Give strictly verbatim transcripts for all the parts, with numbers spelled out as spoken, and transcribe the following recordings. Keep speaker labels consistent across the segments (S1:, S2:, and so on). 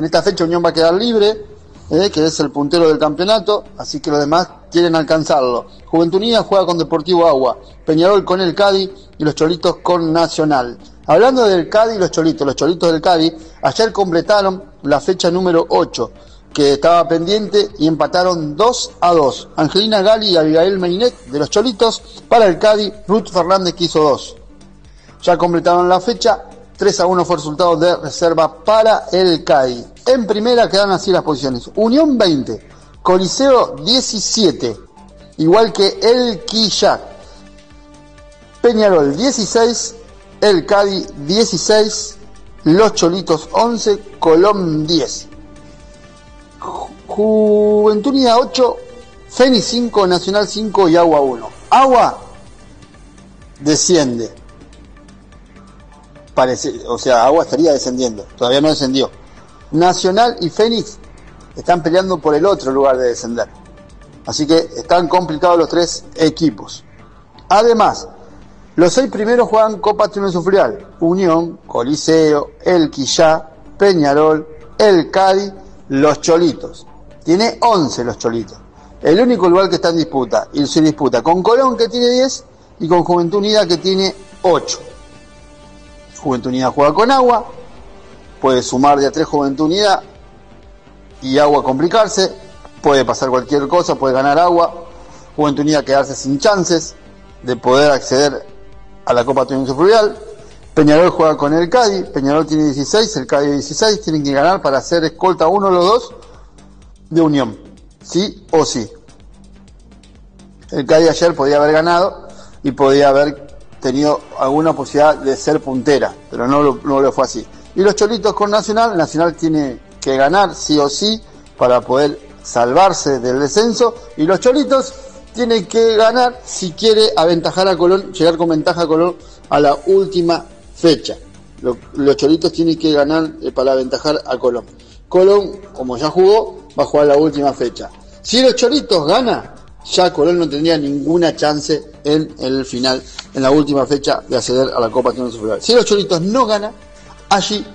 S1: En esta fecha Unión va a quedar libre, eh, que es el puntero del campeonato, así que los demás quieren alcanzarlo. Juventud Unida juega con Deportivo Agua, Peñarol con el Cádiz y los Cholitos con Nacional. Hablando del Cádiz y los Cholitos, los Cholitos del Cádiz ayer completaron la fecha número ocho, que estaba pendiente, y empataron dos a dos. Angelina Gali y Abigail Meinet de los Cholitos para el Cádiz, Ruth Fernández que hizo dos. Ya completaron la fecha, tres a uno fue el resultado de reserva para el Cádiz. En primera quedan así las posiciones: Unión veinte, Coliseo diecisiete, igual que el Quillat, Peñarol dieciséis, el Cádiz dieciséis, los Cholitos once, Colón diez. Juventud Unida ocho, Fénix cinco, Nacional cinco y Agua uno. Agua desciende. Parece, o sea, Agua estaría descendiendo, todavía no descendió. Nacional y Fénix están peleando por el otro lugar de descender. Así que están complicados los tres equipos. Además, los seis primeros juegan Copa Triunfo Furial: Unión, Coliseo, el Quillá, Peñarol, el Cádiz, los Cholitos. Tiene once los Cholitos. El único lugar que está en disputa, y se disputa con Colón, que tiene diez, y con Juventud Unida, que tiene ocho. Juventud Unida juega con Agua, puede sumar de a tres Juventud Unida y Agua complicarse, puede pasar cualquier cosa, puede ganar Agua, Juventud Unida quedarse sin chances de poder acceder a la Copa Triunfo Fluvial. Peñarol juega con el Cádiz, Peñarol tiene dieciséis, el Cádiz dieciséis, tienen que ganar para hacer escolta uno los dos de Unión, sí o sí. El Cádiz ayer podía haber ganado y podía haber tenido alguna posibilidad de ser puntera, pero no lo, no lo fue así. Y los Cholitos con Nacional, Nacional tiene que ganar sí o sí para poder salvarse del descenso, y los Cholitos tienen que ganar si quiere aventajar a Colón, llegar con ventaja a Colón a la última fecha. Los, los Cholitos tienen que ganar eh, para aventajar a Colón. Colón, como ya jugó, va a jugar la última fecha. Si los Cholitos gana, ya Colón no tendría ninguna chance en el final, en la última fecha, de acceder a la Copa Triunfo Federal. Si los Cholitos no gana, allí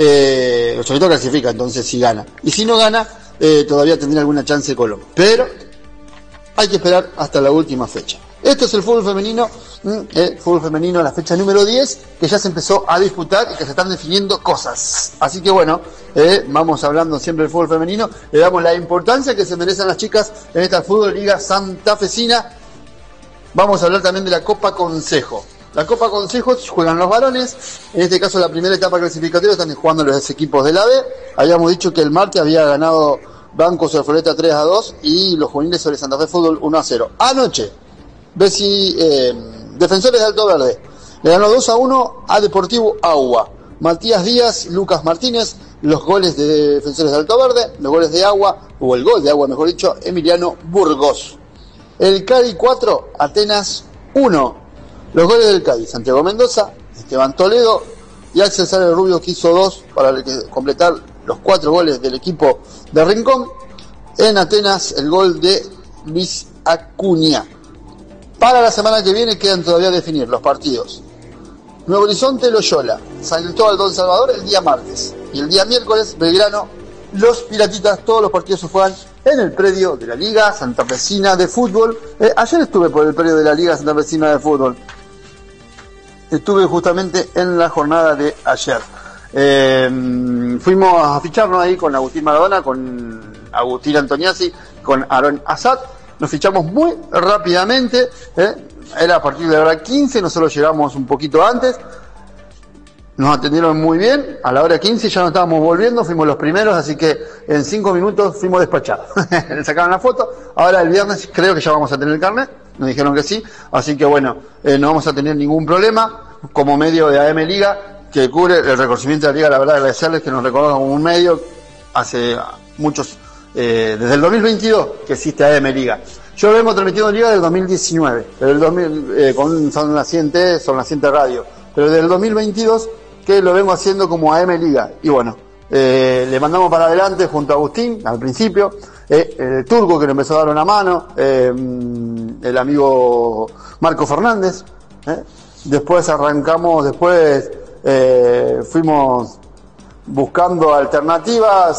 S1: eh, los Cholitos clasifican, entonces si gana. Y si no gana, eh, todavía tendría alguna chance Colón. Pero hay que esperar hasta la última fecha. Esto es el fútbol femenino, el fútbol femenino, la fecha número diez, que ya se empezó a disputar y que se están definiendo cosas. Así que bueno, eh, vamos hablando siempre del fútbol femenino, le damos la importancia que se merecen las chicas en esta Fútbol Liga Santafesina. Vamos a hablar también de la Copa Consejo. La Copa Consejo juegan los varones, en este caso la primera etapa clasificatoria están jugando los equipos de la B. Habíamos dicho que el martes había ganado Banco sobre Floreta tres a dos y los juveniles sobre Santa Fe Fútbol uno a cero. Anoche, Besi, eh, Defensores de Alto Verde le ganó dos a uno a Deportivo Agua. Matías Díaz, Lucas Martínez, los goles de Defensores de Alto Verde, los goles de Agua, o el gol de Agua mejor dicho, Emiliano Burgos. El Cádiz cuatro, Atenas uno. Los goles del Cádiz, Santiago Mendoza, Esteban Toledo y Axel Sárez Rubio, que hizo dos para completar los cuatro goles del equipo de Rincón. En Atenas el gol de Luis Acuña. Para la semana que viene quedan todavía a definir los partidos. Nuevo Horizonte, Loyola, San Cristóbal, Don Salvador el día martes. Y el día miércoles, Belgrano, Los Piratitas. Todos los partidos se juegan en el predio de la Liga Santafesina de Fútbol. Eh, ayer estuve por el predio de la Liga Santafesina de Fútbol. Estuve justamente en la jornada de ayer. Eh, fuimos a ficharnos ahí con Agustín Maradona, con Agustín Antoniazzi, con Aaron Assad. Nos fichamos muy rápidamente, ¿eh? Era a partir de la hora quince, nosotros llegamos un poquito antes, nos atendieron muy bien, a la hora quince ya nos estábamos volviendo, fuimos los primeros, así que en cinco minutos fuimos despachados. Le sacaron la foto, ahora el viernes creo que ya vamos a tener el carnet, nos dijeron que sí, así que bueno, eh, no vamos a tener ningún problema, como medio de A M Liga, que cubre el reconocimiento de la Liga, la verdad agradecerles que nos reconozcan como un medio, hace muchos Eh, desde el dos mil veintidós que existe A M Liga. Yo vengo transmitiendo Liga del dos mil diecinueve, pero el dos mil, eh, con Son Naciente, Son Naciente Radio, pero desde el dos mil veintidós que lo vengo haciendo como A M Liga. Y bueno, eh, le mandamos para adelante junto a Agustín, al principio, eh, el Turco que le empezó a dar una mano, eh, el amigo Marco Fernández, eh, después arrancamos, después eh, fuimos buscando alternativas.